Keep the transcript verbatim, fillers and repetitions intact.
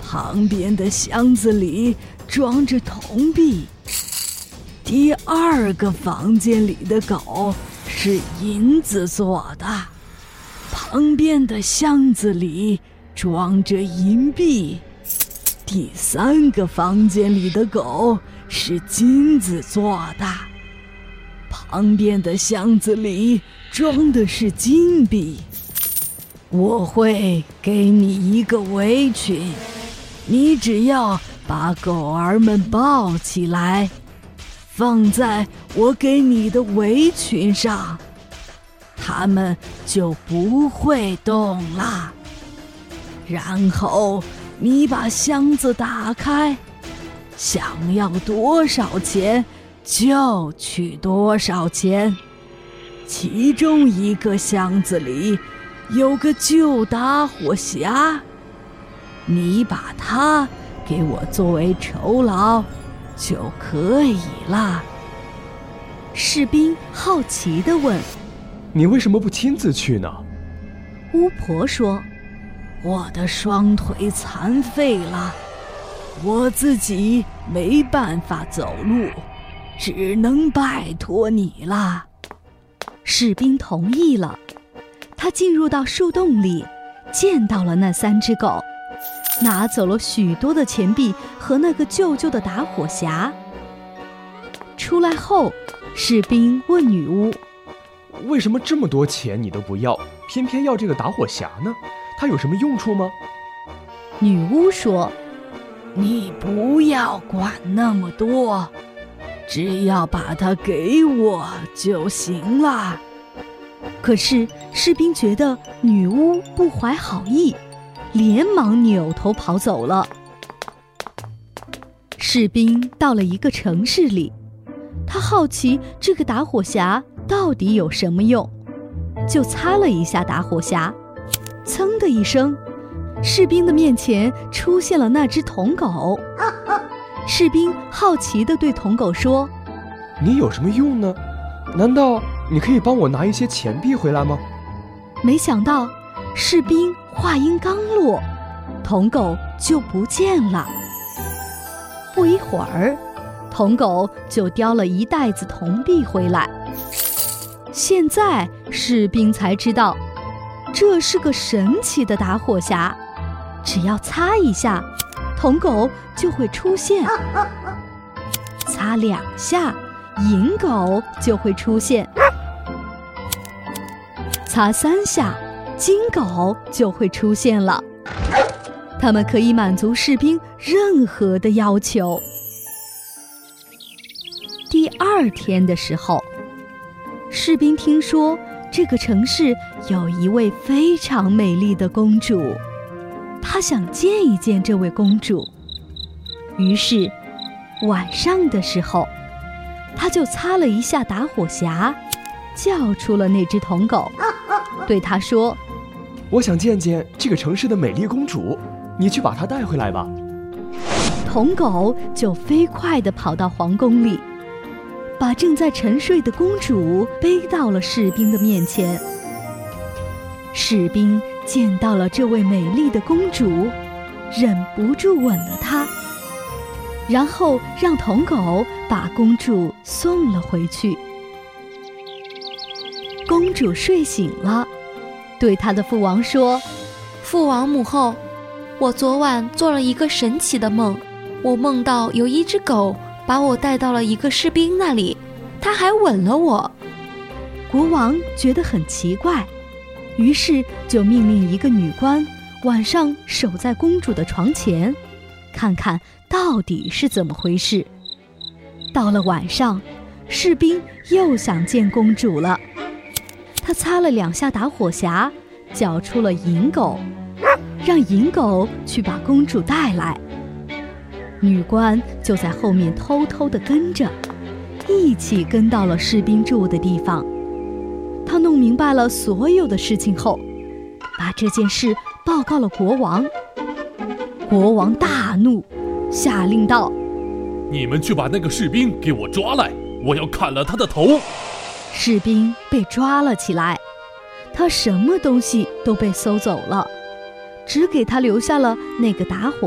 旁边的箱子里装着铜币。第二个房间里的狗是银子做的，旁边的箱子里装着银币。第三个房间里的狗是金子做的，旁边的箱子里装的是金币。我会给你一个围裙，你只要把狗儿们抱起来，放在我给你的围裙上，它们就不会动了。然后你把箱子打开，想要多少钱就取多少钱。其中一个箱子里有个旧打火匣，你把它给我作为酬劳就可以了。 士兵好奇地问： 你为什么不亲自去呢？ 巫婆说： 我的双腿残废了，我自己没办法走路，只能拜托你了。 士兵同意了，他进入到树洞里，见到了那三只狗，拿走了许多的钱币和那个旧旧的打火匣。出来后，士兵问女巫： 为什么这么多钱你都不要，偏偏要这个打火匣呢？它有什么用处吗？ 女巫说： 你不要管那么多，只要把它给我就行了。 可是士兵觉得女巫不怀好意，连忙扭头跑走了。士兵到了一个城市里，他好奇这个打火匣到底有什么用，就擦了一下打火匣，噌的一声，士兵的面前出现了那只铜狗。士兵好奇地对铜狗说： 你有什么用呢？难道你可以帮我拿一些钱币回来吗？ 没想到士兵话音刚落，铜狗就不见了。不一会儿，铜狗就叼了一袋子铜币回来。现在士兵才知道，这是个神奇的打火匣，只要擦一下，铜狗就会出现；擦两下，银狗就会出现；擦三下，金狗就会出现了。它们可以满足士兵任何的要求。第二天的时候，士兵听说这个城市有一位非常美丽的公主，他想见一见这位公主。于是晚上的时候，他就擦了一下打火匣，叫出了那只铜狗，对他说： 我想见见这个城市的美丽公主，你去把她带回来吧。 铜狗就飞快地跑到皇宫里，把正在沉睡的公主背到了士兵的面前。士兵见到了这位美丽的公主，忍不住吻了她，然后让铜狗把公主送了回去。公主睡醒了，对她的父王说： 父王母后，我昨晚做了一个神奇的梦，我梦到有一只狗把我带到了一个士兵那里，他还吻了我。 国王觉得很奇怪，于是就命令一个女官晚上守在公主的床前，看看到底是怎么回事。到了晚上，士兵又想见公主了，他擦了两下打火匣，叫出了银狗，让银狗去把公主带来。女官就在后面偷偷地跟着，一起跟到了士兵住的地方。他弄明白了所有的事情后，把这件事报告了国王。国王大怒，下令道： 你们去把那个士兵给我抓来，我要砍了他的头。 士兵被抓了起来，他什么东西都被搜走了，只给他留下了那个打火